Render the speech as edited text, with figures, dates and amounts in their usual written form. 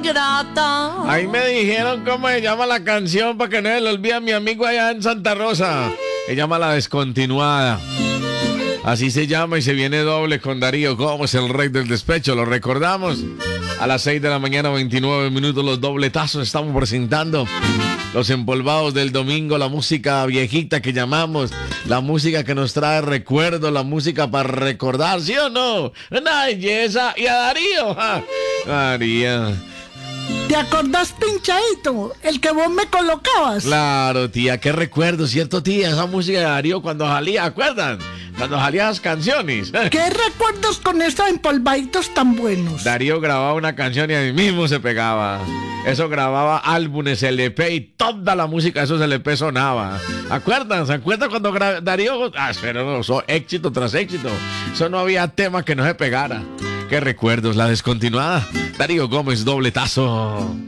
ingrata. Ahí me dijeron cómo se llama la canción para que no se le olvide a mi amigo allá en Santa Rosa. Se llama La Descontinuada. Así se llama y se viene doble con Darío Gómez, el rey del despecho. Lo recordamos. A las 6 de la mañana, 29 minutos, los dobletazos. Estamos presentando los empolvados del domingo, la música viejita que llamamos, la música que nos trae recuerdos, la música para recordar, ¿sí o no? Una belleza. Y a Darío. Darío. ¿Te acordás, pinchadito? El que vos me colocabas. Claro, tía, qué recuerdo, ¿cierto, tía? Esa música de Darío cuando salía, ¿acuerdan? Cuando salían las canciones. ¿Qué recuerdos con estos empolvaditos tan buenos? Darío grababa una canción y a mí mismo se pegaba. Eso grababa álbumes, LP y toda la música de esos LP sonaba. ¿Acuerdan? ¿Se acuerdan cuando Darío? Pero no, eso, éxito tras éxito. Eso no había tema que no se pegara. Qué recuerdos, La Descontinuada. Darío Gómez, dobletazo.